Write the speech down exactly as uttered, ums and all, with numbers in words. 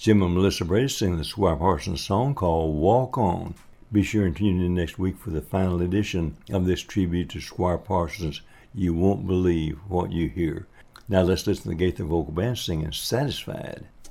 Jim and Melissa Brady sing the Squire Parsons song called Walk On. Be sure and tune in next week for the final edition of this tribute to Squire Parsons. You won't believe what you hear. Now let's listen to the Gaither Vocal Band singing Satisfied.